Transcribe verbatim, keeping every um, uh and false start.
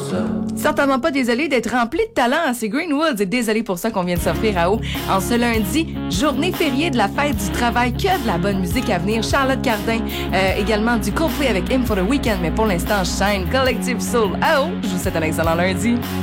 ça. Certainement pas désolé d'être rempli de talent à ces Greenwoods et désolé pour ça qu'on vient de s'offrir à eau en ce lundi, journée fériée de la fête du travail, que de la bonne musique à venir. Charlotte Cardin, euh, également du Coldplay avec Him for the Weekend, mais pour l'instant, Shine Collective Soul à eau. Je vous souhaite un excellent lundi.